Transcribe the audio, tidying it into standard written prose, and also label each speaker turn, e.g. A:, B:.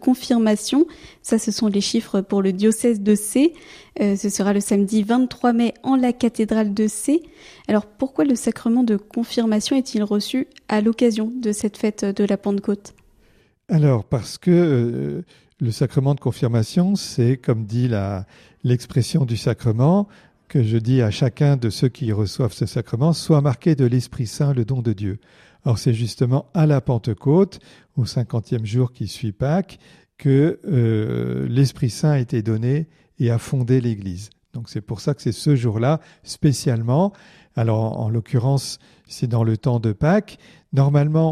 A: confirmation. Ça, ce sont les chiffres pour le diocèse de Sées. Ce sera le samedi 23 mai en la cathédrale de Sées. Alors, pourquoi le sacrement de confirmation est-il reçu à l'occasion de cette fête de la Pentecôte ?
B: Alors, parce que le sacrement de confirmation, c'est, comme dit l'expression du sacrement, que je dis à chacun de ceux qui reçoivent ce sacrement, soit marqué de l'Esprit Saint, le don de Dieu. Or, c'est justement à la Pentecôte, au 50e jour qui suit Pâques, que l'Esprit Saint a été donné et a fondé l'Église. Donc, c'est pour ça que c'est ce jour-là, spécialement. Alors, en l'occurrence, c'est dans le temps de Pâques. Normalement,